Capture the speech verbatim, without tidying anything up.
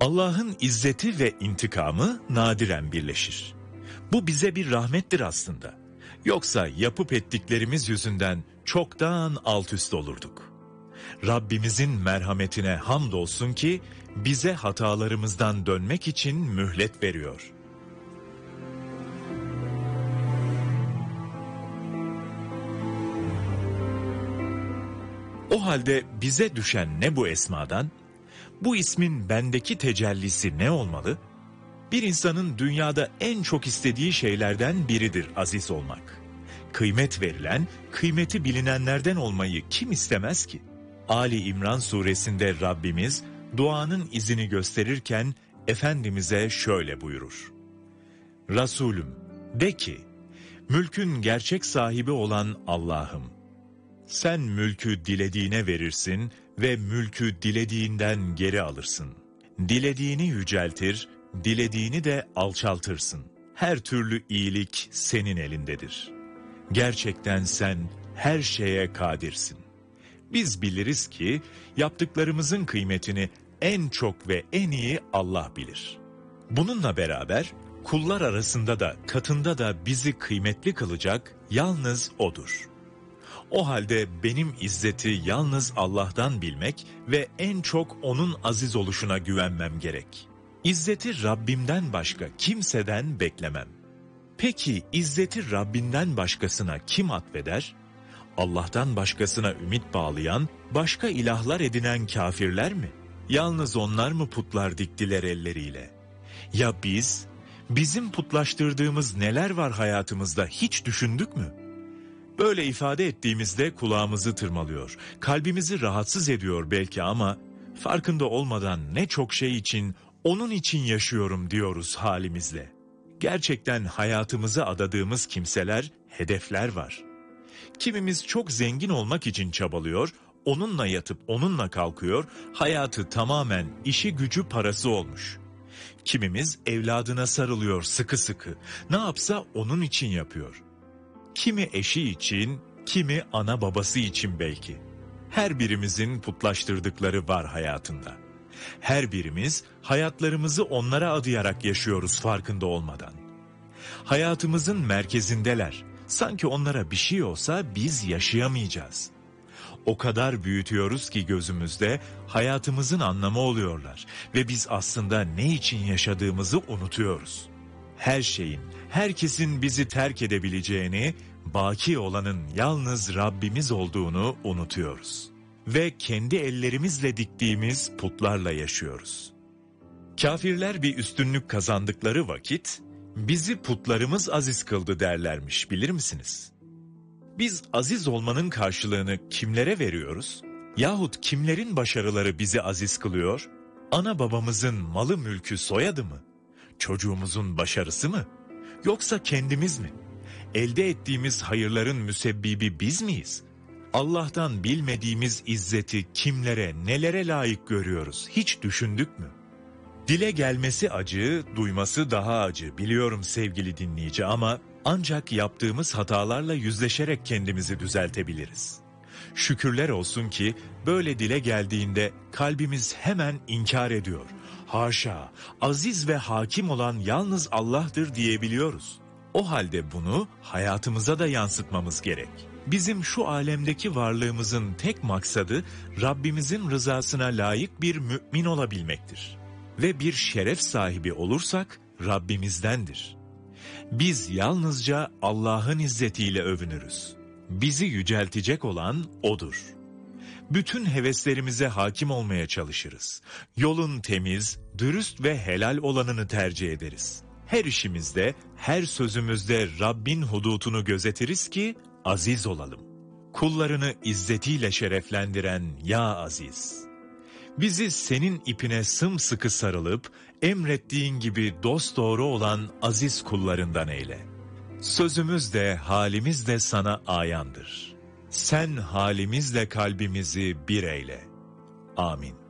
Allah'ın izzeti ve intikamı nadiren birleşir. Bu bize bir rahmettir aslında. Yoksa yapıp ettiklerimiz yüzünden çoktan alt üst olurduk. Rabbimizin merhametine hamdolsun ki bize hatalarımızdan dönmek için mühlet veriyor. O halde bize düşen ne bu esmadan? Bu ismin bendeki tecellisi ne olmalı? Bir insanın dünyada en çok istediği şeylerden biridir aziz olmak. Kıymet verilen, kıymeti bilinenlerden olmayı kim istemez ki? Ali İmran suresinde Rabbimiz duanın izini gösterirken Efendimiz'e şöyle buyurur. Resulüm, de ki, mülkün gerçek sahibi olan Allah'ım, sen mülkü dilediğine verirsin ve mülkü dilediğinden geri alırsın. Dilediğini yüceltir, dilediğini de alçaltırsın. Her türlü iyilik senin elindedir. Gerçekten sen her şeye kadirsin. Biz biliriz ki yaptıklarımızın kıymetini en çok ve en iyi Allah bilir. Bununla beraber kullar arasında da katında da bizi kıymetli kılacak yalnız O'dur. O halde benim izzeti yalnız Allah'tan bilmek ve en çok O'nun aziz oluşuna güvenmem gerek. İzzeti Rabbimden başka kimseden beklemem. Peki izzeti Rabbinden başkasına kim atfeder? Allah'tan başkasına ümit bağlayan, başka ilahlar edinen kafirler mi? Yalnız onlar mı putlar diktiler elleriyle? Ya biz, bizim putlaştırdığımız neler var hayatımızda hiç düşündük mü? Böyle ifade ettiğimizde kulağımızı tırmalıyor, kalbimizi rahatsız ediyor belki ama farkında olmadan ne çok şey için, onun için yaşıyorum diyoruz halimizle. Gerçekten hayatımıza adadığımız kimseler, hedefler var. Kimimiz çok zengin olmak için çabalıyor, onunla yatıp onunla kalkıyor, hayatı tamamen işi gücü parası olmuş. Kimimiz evladına sarılıyor sıkı sıkı, ne yapsa onun için yapıyor. Kimi eşi için, kimi ana babası için belki. Her birimizin putlaştırdıkları var hayatında. Her birimiz hayatlarımızı onlara adayarak yaşıyoruz farkında olmadan. Hayatımızın merkezindeler. Sanki onlara bir şey olsa biz yaşayamayacağız. O kadar büyütüyoruz ki gözümüzde hayatımızın anlamı oluyorlar ve biz aslında ne için yaşadığımızı unutuyoruz. Her şeyin, herkesin bizi terk edebileceğini, baki olanın yalnız Rabbimiz olduğunu unutuyoruz. Ve kendi ellerimizle diktiğimiz putlarla yaşıyoruz. Kafirler bir üstünlük kazandıkları vakit, bizi putlarımız aziz kıldı derlermiş, bilir misiniz? Biz aziz olmanın karşılığını kimlere veriyoruz? Yahut kimlerin başarıları bizi aziz kılıyor? Ana babamızın malı mülkü soyadı mı? Çocuğumuzun başarısı mı? Yoksa kendimiz mi? Elde ettiğimiz hayırların müsebbibi biz miyiz? Allah'tan bilmediğimiz izzeti kimlere, nelere layık görüyoruz? Hiç düşündük mü? Dile gelmesi acı, duyması daha acı biliyorum sevgili dinleyici ama ancak yaptığımız hatalarla yüzleşerek kendimizi düzeltebiliriz. Şükürler olsun ki böyle dile geldiğinde kalbimiz hemen inkar ediyor. Haşa, aziz ve hakim olan yalnız Allah'tır diyebiliyoruz. O halde bunu hayatımıza da yansıtmamız gerek. Bizim şu alemdeki varlığımızın tek maksadı Rabbimizin rızasına layık bir mümin olabilmektir. Ve bir şeref sahibi olursak Rabbimizdendir. Biz yalnızca Allah'ın izzetiyle övünürüz. Bizi yüceltecek olan O'dur. Bütün heveslerimize hakim olmaya çalışırız. Yolun temiz, dürüst ve helal olanını tercih ederiz. Her işimizde, her sözümüzde Rabbin hudutunu gözetiriz ki aziz olalım. Kullarını izzetiyle şereflendiren ya aziz. Bizi senin ipine sımsıkı sarılıp emrettiğin gibi dosdoğru olan aziz kullarından eyle. Sözümüz de halimiz de sana ayandır. Sen halimizle kalbimizi bir eyle. Amin.